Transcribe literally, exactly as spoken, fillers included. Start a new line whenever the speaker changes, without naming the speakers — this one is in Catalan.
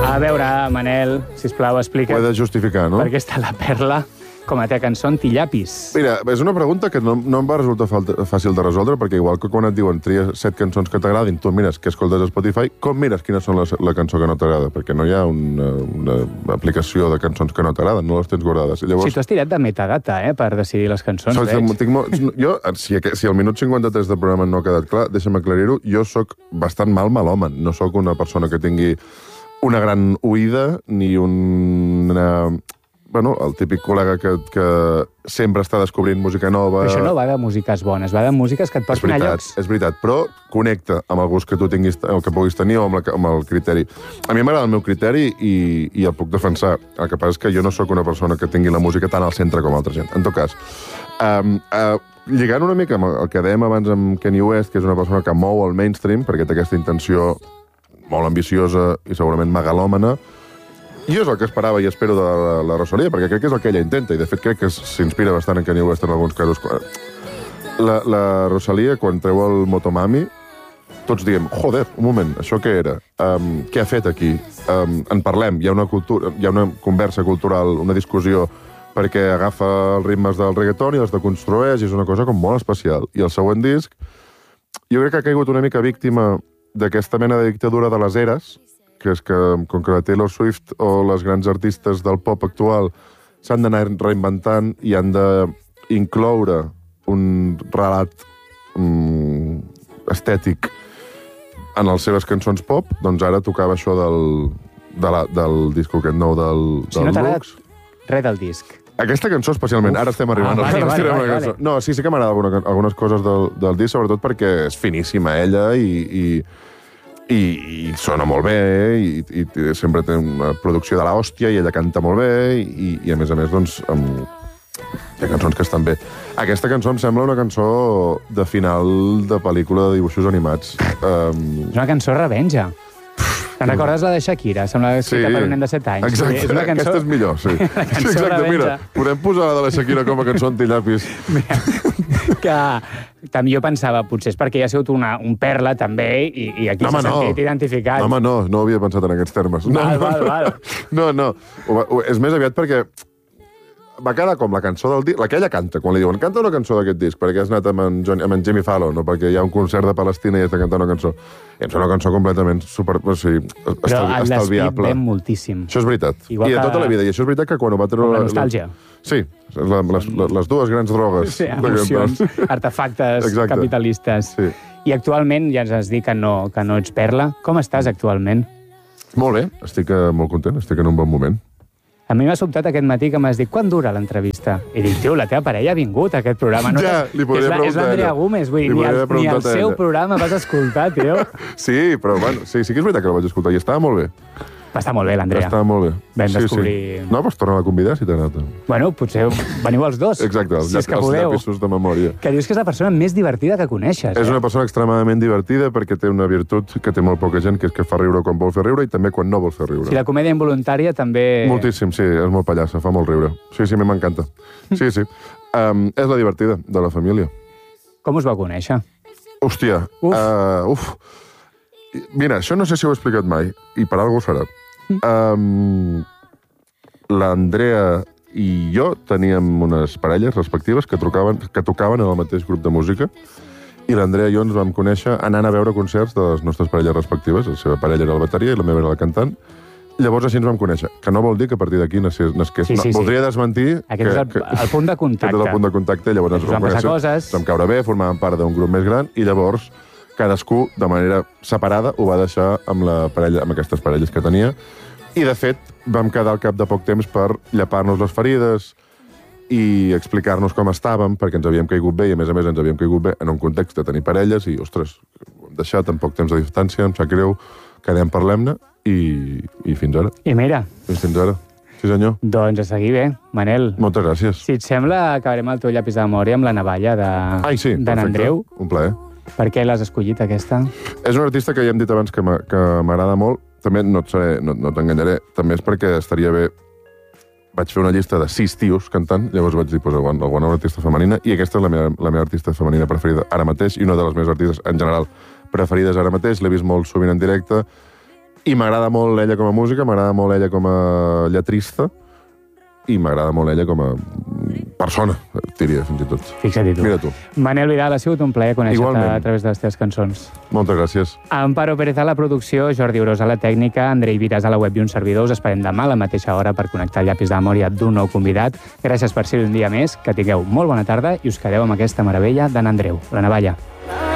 A veure, Manel, sisplau, explica...
Ho he de justificar, no?
Per què està la Perla com a teva cançó Antillapis?
Mira, és una pregunta que no, no em va resultar fàcil de resoldre, perquè igual que quan et diuen tria set cançons que t'agradin, tu mires què escoltes a Spotify, com mires quines són les, la cançó que no t'agrada? Perquè no hi ha una, una aplicació de cançons que no t'agraden, no les tens guardades. Llavors...
Si tu has tirat de metadata, eh, per decidir les cançons,
so,
veig.
Tinc molt... Jo, si, si al minut cinquanta-tres del programa no ha quedat clar, deixa'm aclarir-ho, jo sóc bastant mal malòmen, no sóc una persona que tingui una gran oïda, ni un... Una... Bueno, el típic col·lega que, que sempre està descobrint música nova...
Però això no va de músiques bones, va de músiques que et portin a llocs.
És veritat, però connecta amb el gust que tu tinguis, el que puguis tenir o amb, la, amb el criteri. A mi m'agrada el meu criteri i, i el puc defensar. El que passa és que jo no sóc una persona que tingui la música tan al centre com altra gent. En tot cas, um, uh, lligant una mica amb el que dèiem abans amb Kanye West, que és una persona que mou el mainstream, perquè té aquesta intenció molt ambiciosa i segurament megalòmana, jo és el que esperava i espero de la, la Rosalía, perquè crec que és el que ella intenta, i de fet crec que s'inspira bastant en Kanye West en alguns casos. La, la Rosalía, quan treu el Motomami, tots diem, joder, un moment, això què era? Um, què ha fet aquí? Um, en parlem, hi ha una cultura, hi ha una conversa cultural, una discussió, perquè agafa els ritmes del reggaeton i els deconstrueix, i és una cosa com molt especial. I el següent disc, jo crec que ha caigut una mica víctima d'aquesta mena de dictadura de les eres, que és que, com que la Taylor Swift o les grans artistes del pop actual s'han d'anar reinventant i han d'incloure un relat um, estètic en les seves cançons pop, doncs ara tocava això del, de la, del disco aquest nou del, del
si no t'agrada
Lux.
Res del disc.
Aquesta cançó especialment, Uf. ara estem arribant.
Ah, vale, vale, vale, vale.
No, sí, sí que m'agrada alguna, algunes coses del, del disc, sobretot perquè és finíssima ella i... i I, i sona molt bé, i, i, i sempre té una producció de l'hòstia, i ella canta molt bé, i, i a més a més, doncs, amb... hi ha cançons que estan bé. Aquesta cançó em sembla una cançó de final de pel·lícula de dibuixos animats. Um...
És una cançó revenja. Te'n recordes la de Shakira? Sembla escrita sí, per un nen de set anys.
Exacte, és una cançó... aquesta és millor, sí.
cançó
sí exacte,
revenja.
Mira, podem posar la de la Shakira com a cançó antillapis.
Mira, que també jo pensava, potser és perquè ja ha sigut una, un perla, també, i, i aquí s'ha no, sentit no. identificat.
No, home, no, no havia pensat en aquests termes. No,
val,
no,
val,
no,
val.
No, no, no. És més aviat perquè va quedar com la cançó del disc, la que ella canta, quan li diuen canta una cançó d'aquest disc, perquè has anat amb en, John, amb en Jimmy Fallon, no perquè hi ha un concert de Palestina i has de cantar una cançó. I em sembla una cançó completament super... O sigui,
però l'esperit ven moltíssim.
Això és veritat.
Igual
I de
que...
tota la vida. I això és veritat que quan ho va treure...
La nostàlgia.
Sí, la, les, les dues grans drogues.
Sí, emocions, artefactes Exacte. capitalistes. Sí. I actualment ja ens has dit que no, que no ets perla. Com estàs actualment?
Molt bé, estic uh, molt content, estic en un bon moment.
A mi m'ha sobtat aquest matí que m'has dit quan dura l'entrevista? I dic, tio, la teva parella ha vingut a aquest programa. No?
Ja, li podria preguntar.
És l'Andrea Gómez, vull dir, ni el, ni el seu programa vas escoltar, tio.
Sí, però bueno, sí, sí que és veritat que el vaig escoltar i estava molt bé.
Va estar molt bé, l'Andrea.
Estava molt bé.
Vam
sí,
descobrir...
Sí. No, doncs torna a convidar, si t'ha anat.
Bueno, potser veniu els dos.
Exacte, els,
si és que
els llapissos de memòria.
Que dius que és la persona més divertida que coneixes.
És
eh?
una persona extremadament divertida perquè té una virtut que té molt poca gent, que és que fa riure quan vol fer riure i també quan no vol fer riure.
Si la comèdia involuntària també...
Moltíssim, sí, és molt pallassa, fa molt riure. Sí, sí, a mi m'encanta. Sí, sí. Um, és la divertida de la família.
Com us va conèixer?
Hòstia, uf. Uh, uf. Mira, això no sé si ho he explicat mai, i per alguna serà. Um, L'Andrea i jo teníem unes parelles respectives que tocaven, que tocaven en el mateix grup de música, i l'Andrea i jo ens vam conèixer anant a veure concerts de les nostres parelles respectives. La seva parella era la bateria i la meva era la cantant. Llavors així ens vam conèixer, que no vol dir que a partir d'aquí nasqués... nasqués.
Sí, sí,
no, voldria
sí.
desmentir...
Aquest
que,
és el,
que,
el punt de contacte.
Aquest és el punt de contacte, llavors ens vam conèixer,
coses.
vam caure bé, formàvem part d'un grup més gran, i llavors cadascú, de manera separada, ho va deixar amb, la parella, amb aquestes parelles que tenia. I, de fet, vam quedar al cap de poc temps per llepar-nos les ferides i explicar-nos com estàvem, perquè ens havíem caigut bé, i a més a més ens havíem caigut bé en un context de tenir parelles, i, ostres, ho hem deixat en poc temps de distància, em sap greu, quedem, parlem-ne, i, i fins ara.
I mira.
I fins ara. Sí, senyor.
Doncs a seguir bé, Manel.
Moltes gràcies.
Si et sembla, acabarem el teu llapis de memòria amb la navalla de...
Ai, sí,
d'en Andreu.
Un plaer.
Per què l'has escollit, aquesta?
És un artista que ja hem dit abans que m'agrada molt. També no, no, no t'enganyaré. També és perquè estaria bé... Vaig fer una llista de sis tios cantant, llavors vaig dir, pues, alguna, alguna artista femenina, i aquesta és la meva, la meva artista femenina preferida ara mateix, i una de les meves artistes, en general, preferides ara mateix. L'he vist molt sovint en directe, I m'agrada molt ella com a música, m'agrada molt ella com a lletrista, i m'agrada molt ella com a persona, diria, fins i tot.
Fixa-t'hi tu.
Mira tu.
Manel Vidal, ha sigut un plaer conèixer-te a través de les teves cançons.
Moltes gràcies.
Amparo Pérez a la producció, Jordi Urós a la tècnica, Andrei Viras a la web i un servidor. Us esperem demà a la mateixa hora per connectar el llapis de memòria d'un nou convidat. Gràcies per ser un dia més, que tingueu molt bona tarda i us quedeu amb aquesta meravella d'en Andreu, la navalla.